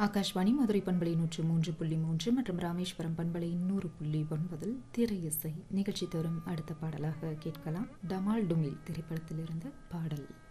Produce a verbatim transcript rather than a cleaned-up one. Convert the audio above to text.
ஆகாஷ்வாணி மதுரை பண்பலை நூற்று மூன்று புள்ளி மூன்று மற்றும் ராமேஸ்வரம் பண்பலை நூறு புள்ளி ஒன்பதில் திரை இசை நிகழ்ச்சி தரும் அடுத்த பாடலாக கேட்கலாம். டமால் டுமில் திரைப்படத்திலிருந்து பாடல்.